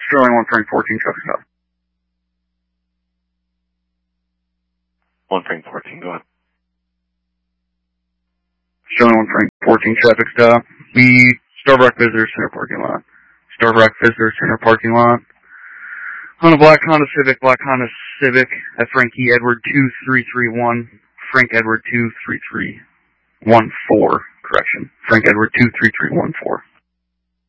Sterling 1 Frank 14 traffic stop. 1 Frank 14, go ahead. Sterling 1 Frank 14 traffic stop. The Starbuck Visitor Center parking lot. Starbuck Visitor Center parking lot. On a black Honda Civic at Frankie Edward 2331. Frank Edward 23314. Correction. Frank Edward 23314.